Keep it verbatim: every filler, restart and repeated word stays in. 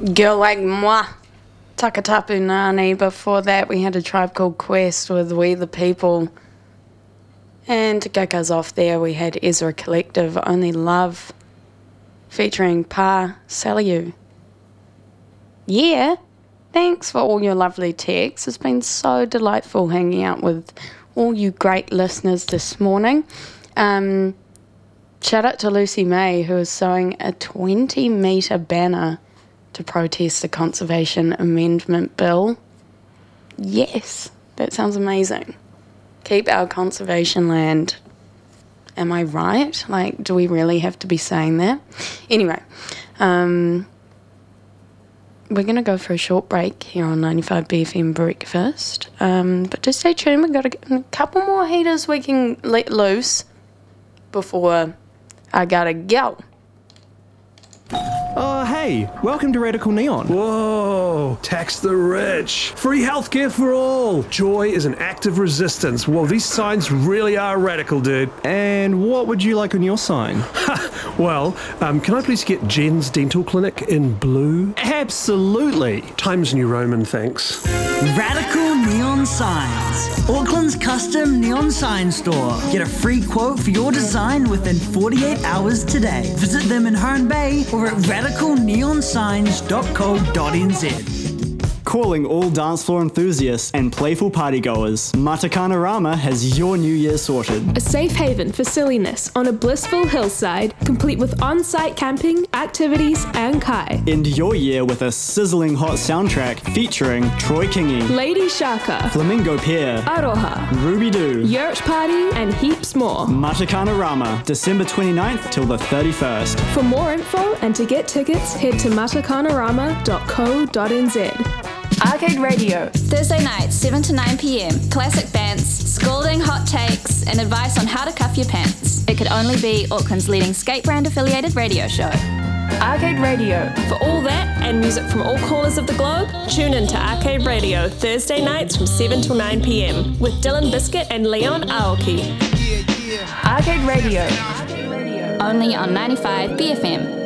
Girl Like Moi, Takatapu Nani. Before that, we had A Tribe Called Quest with We the People. And to kick us off there, we had Ezra Collective, Only Love, featuring Pa Saliu. Yeah, thanks for all your lovely texts. It's been so delightful hanging out with all you great listeners this morning. Um, shout out to Lucy May, who is sewing a twenty metre banner to protest the Conservation Amendment Bill. Yes, that sounds amazing. Keep our conservation land. Am I right? Like, do we really have to be saying that? Anyway, um, we're going to go for a short break here on ninety-five B F M Breakfast. Um, but just stay tuned. We've got a, a couple more heaters we can let loose before I gotta go. Oh, hey, welcome to Radical Neon. Whoa, tax the rich. Free healthcare for all. Joy is an act of resistance. Whoa, these signs really are radical, dude. And what would you like on your sign? Well, um, can I please get Jen's Dental Clinic in blue? Absolutely. Times New Roman, thanks. Radical Neon Signs. Auckland's custom neon sign store. Get a free quote for your design within forty-eight hours today. Visit them in Herne Bay or at radical neon signs dot co dot n z. Calling all dance floor enthusiasts and playful partygoers, Matakana Rama has your new year sorted. A safe haven for silliness on a blissful hillside, complete with on-site camping, activities and kai. End your year with a sizzling hot soundtrack featuring Troy Kingy, Lady Shaka, Flamingo Pier, Aroha, Ruby Doo, Yurt Party and heaps more. Matakana Rama, December twenty-ninth till the thirty-first. For more info and to get tickets, head to matakanarama dot co dot n z. Arcade Radio. Thursday nights, seven to nine p.m. Classic bands, scalding hot takes, and advice on how to cuff your pants. It could only be Auckland's leading skate brand affiliated radio show. Arcade Radio. For all that and music from all corners of the globe, tune in to Arcade Radio Thursday nights from seven till nine p.m. with Dylan Biscuit and Leon Aoki. Arcade Radio. Only on ninety-five B F M.